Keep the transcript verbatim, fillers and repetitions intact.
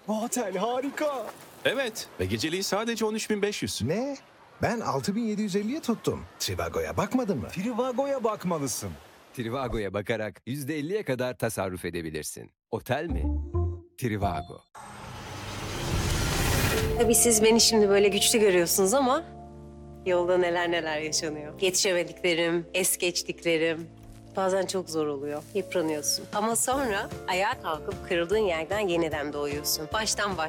Bu otel harika. Evet ve geceliği sadece on üç bin beş yüz. Ne? Ben altı bin yedi yüz elliye tuttum. Trivago'ya bakmadın mı? Trivago'ya bakmalısın. Trivago'ya bakarak yüzde elliye kadar tasarruf edebilirsin. Otel mi? Trivago. Tabii siz beni şimdi böyle güçlü görüyorsunuz ama yolda neler neler yaşanıyor. Yetişemediklerim, es geçtiklerim. Bazen çok zor oluyor. Yıpranıyorsun. Ama sonra ayağa kalkıp kırıldığın yerden yeniden doğuyorsun. Baştan baş.